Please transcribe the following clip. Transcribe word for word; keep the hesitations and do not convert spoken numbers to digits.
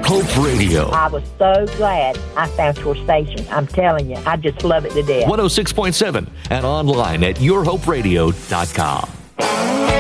Hope Radio. I was so glad I found your station. I'm telling you, I just love it to death. one oh six point seven and online at your hope radio dot com.